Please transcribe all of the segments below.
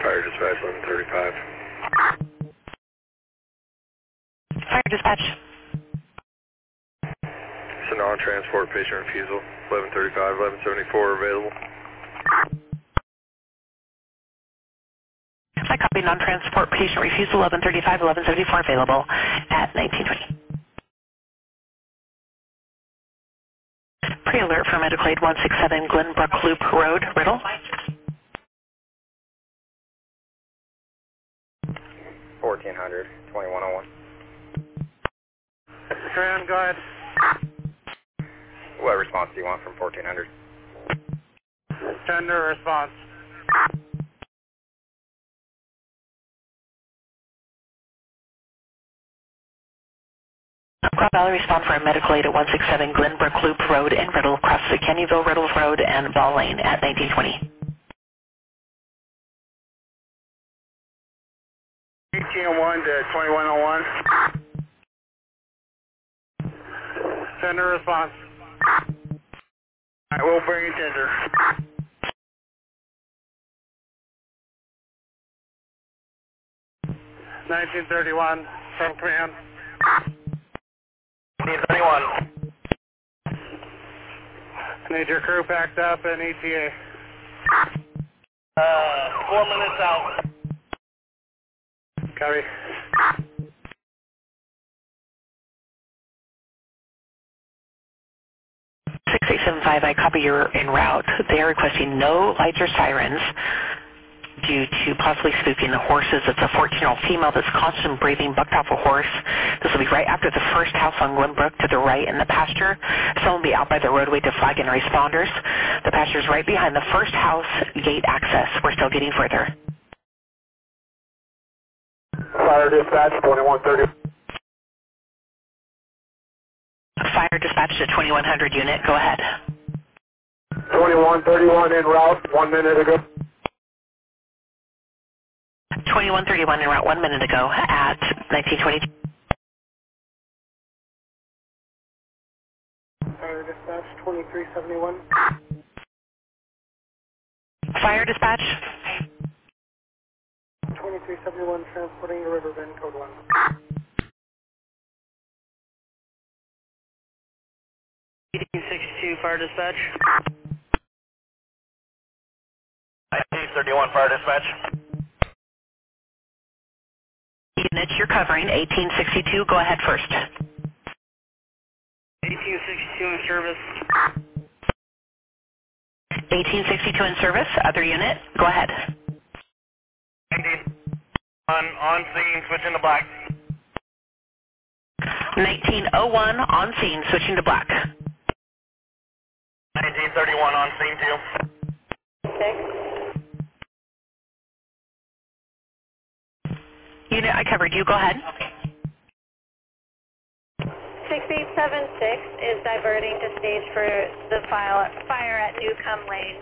Fire dispatch 1135. Fire dispatch. It's a non-transport patient refusal. 1135, 1174 available. I copy non-transport patient refusal 1135, 1174 available at 1920. Pre-alert for medical aid 167 Glenbrook Loop Road, Riddle. 1400, 2101. Command, go ahead. What response do you want from 1400? Tender response. Quad Valley respond for a medical aid at 167 Glenbrook Loop Road in Riddle, across the Kennyville Riddles Road and Ball Lane at 1920. 1801 to 2101. Tender response. Alright, we'll bring you tender. 1931 from command. 1931. Need your crew packed up and ETA. 4 minutes out. Copy. 6875, I copy you're en route. They are requesting no lights or sirens due to possibly spooking the horses. It's a 14-year-old female that's constant breathing, bucked off a horse. This will be right after the first house on Glenbrook to the right in the pasture. Someone will be out by the roadway to flag in responders. The pasture is right behind the first house gate access. We're still getting further. Fire dispatch 2130. Fire dispatch to 2100 unit. Go ahead. 2131 en route 1 minute ago. 2131 en route 1 minute ago at 1922. Fire dispatch 2371. Fire dispatch. 2371 transporting to Riverbend, code 1. 1862 fire dispatch. 1931 fire dispatch. Units you're covering, 1862. Go ahead first. 1862 in service. 1862 in service. Other unit. Go ahead. 19 on scene, switching to black. 1901 on scene, switching to black. 1931 on scene too. 6. Unit I covered you. Go ahead. 6876 is diverting to stage for the fire at Newcomb Lane.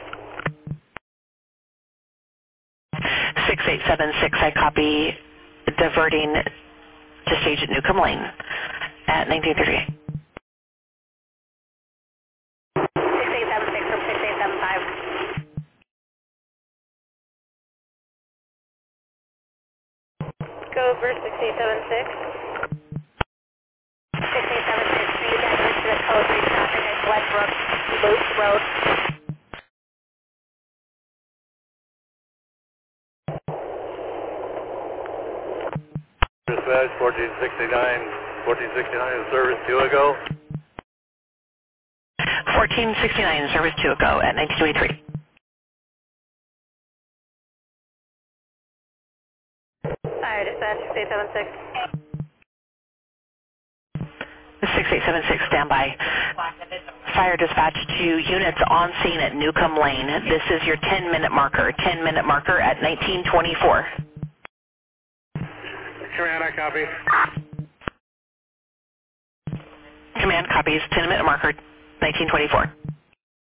6876, I copy diverting to stage at Newcomb Lane at 1938. 6876 from 6875. Go over 6876. 6876, can you divert to the code 3 traffic at Glenbrook Loop Road? Dispatch 1469 in service 2 ago. 1469 in service 2 ago at 1923. Fire dispatch 6876. 6876, standby. Fire dispatch to units on scene at Newcomb Lane. This is your 10-minute marker. 10-minute marker at 1924. Command, I copy. Command copies. 10-minute marker, 1924.